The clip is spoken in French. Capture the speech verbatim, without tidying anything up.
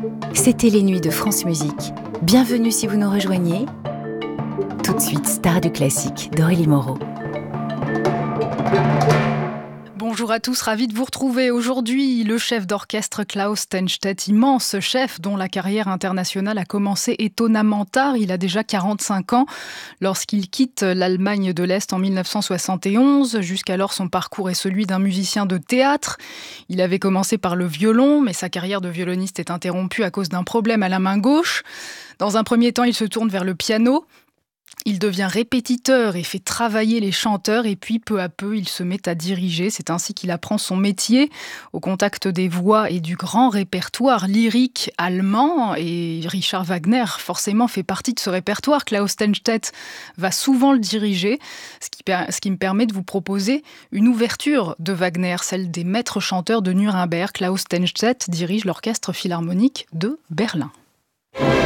C'était les nuits de France Musique. Bienvenue si vous nous rejoignez. Tout de suite, star du classique d'Aurélie Moreau. Bonjour à tous, ravi de vous retrouver. Aujourd'hui, le chef d'orchestre Klaus Tennstedt, immense chef dont la carrière internationale a commencé étonnamment tard. Il a déjà quarante-cinq ans lorsqu'il quitte l'Allemagne de l'Est en mille neuf cent soixante et onze. Jusqu'alors, son parcours est celui d'un musicien de théâtre. Il avait commencé par le violon, mais sa carrière de violoniste est interrompue à cause d'un problème à la main gauche. Dans un premier temps, il se tourne vers le piano. Il devient répétiteur et fait travailler les chanteurs et puis peu à peu il se met à diriger. C'est ainsi qu'il apprend son métier au contact des voix et du grand répertoire lyrique allemand. Et Richard Wagner forcément fait partie de ce répertoire. Klaus Tennstedt va souvent le diriger, ce qui, ce qui me permet de vous proposer une ouverture de Wagner, celle des maîtres chanteurs de Nuremberg. Klaus Tennstedt dirige l'orchestre philharmonique de Berlin.